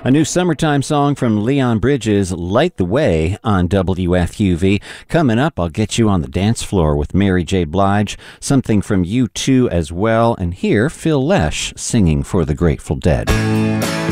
A new summertime song from Leon Bridges, Light the Way, on WFUV. Coming up, I'll get you on the dance floor with Mary J. Blige, something from U2 as well, and here, Phil Lesh singing for the Grateful Dead.